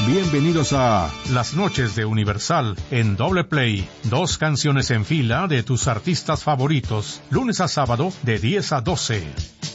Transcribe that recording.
Bienvenidos a Las Noches de Universal en Doble Play. 2 canciones en fila de tus artistas favoritos, lunes a sábado de 10 a 12.